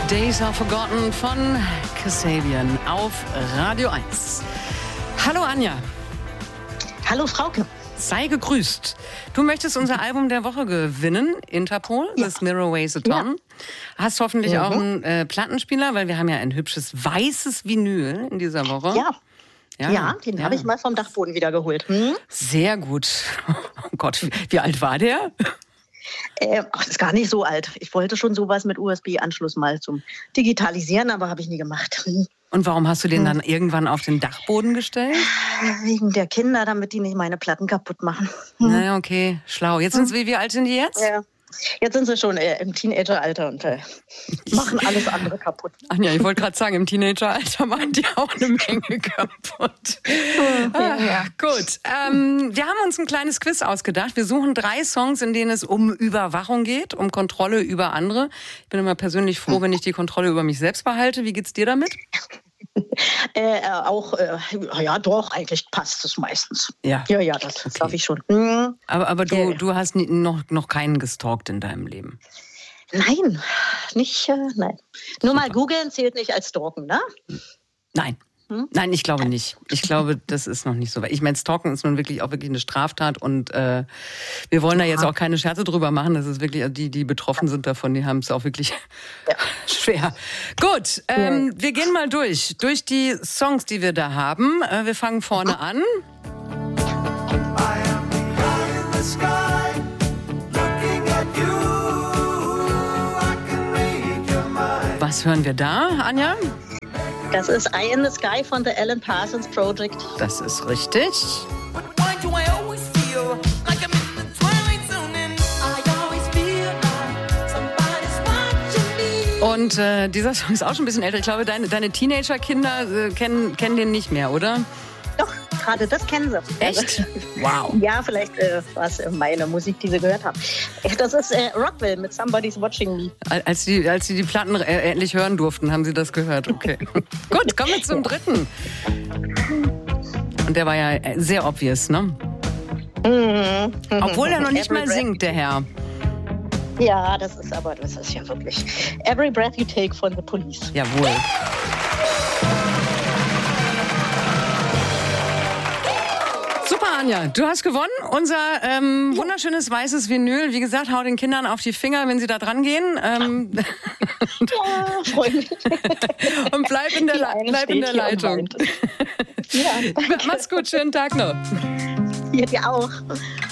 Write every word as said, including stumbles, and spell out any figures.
Days Are Forgotten von Kasabian auf Radio eins. Hallo Anja. Hallo Frauke. Sei gegrüßt. Du möchtest unser Album der Woche gewinnen, Interpol, ja. Das Mirror Weighs a Ton. Ja. Hast hoffentlich mhm. auch einen äh, Plattenspieler, weil wir haben ja ein hübsches weißes Vinyl in dieser Woche. Ja. Ja, ja, den ja. habe ich mal vom Dachboden wieder geholt. Hm? Sehr gut. Oh Gott, wie, wie alt war der? Äh, ach, das ist gar nicht so alt. Ich wollte schon sowas mit U S B-Anschluss mal zum Digitalisieren, aber habe ich nie gemacht. Und warum hast du den dann irgendwann auf den Dachboden gestellt? Wegen der Kinder, damit die nicht meine Platten kaputt machen. Naja, okay, schlau. Jetzt sind sie, wie alt sind die jetzt? Ja. Jetzt sind sie schon äh, im Teenageralter und äh, machen alles andere kaputt. Anja, ich wollte gerade sagen, im Teenageralter machen die auch eine Menge kaputt. Ah, ja. Gut, ähm, wir haben uns ein kleines Quiz ausgedacht. Wir suchen drei Songs, in denen es um Überwachung geht, um Kontrolle über andere. Ich bin immer persönlich froh, wenn ich die Kontrolle über mich selbst behalte. Wie geht's dir damit? Äh, auch, äh, ja doch, eigentlich passt es meistens. Ja, ja, ja das okay. darf ich schon. Mhm. Aber, aber du, ja. du hast nie, noch, noch keinen gestalkt in deinem Leben? Nein, nicht, äh, nein. Nur Super. Mal googeln zählt nicht als stalken, ne? Nein. Hm? Nein, ich glaube nicht. Ich glaube, das ist noch nicht so weit. Ich meine, Stalken ist nun wirklich auch wirklich eine Straftat und äh, wir wollen da jetzt auch keine Scherze drüber machen. Das ist wirklich, die, die betroffen sind davon, die haben es auch wirklich ja. schwer. Gut, ähm, ja. wir gehen mal durch. Durch die Songs, die wir da haben. Äh, wir fangen vorne an. Was hören wir da, Anja? Das ist Eye in the Sky von The Alan Parsons Project. Das ist richtig. Und äh, dieser Song ist auch schon ein bisschen älter. Ich glaube, deine, deine Teenager-Kinder äh, kennen, kennen den nicht mehr, oder? Doch, gerade das kennen sie. Echt? Wow. Ja, vielleicht äh, war es meine Musik, die sie gehört haben. Das ist äh, Rockwell mit Somebody's Watching Me. Als die, als die, die Platten äh, endlich hören durften, haben sie das gehört. Okay. Gut, kommen wir zum dritten. Und der war ja sehr obvious, ne? Mhm. Obwohl er noch nicht mal singt, der Herr. Ja, das ist aber, das ist ja wirklich Every Breath You Take von The Police. Jawohl. Super, Anja, du hast gewonnen. Unser ähm, ja. wunderschönes weißes Vinyl. Wie gesagt, hau den Kindern auf die Finger, wenn sie da dran gehen. Ähm, ja, freue mich. Und bleib in der, Le- bleib in der Leitung. Ja, mach's gut, schönen Tag noch. Ja, dir auch.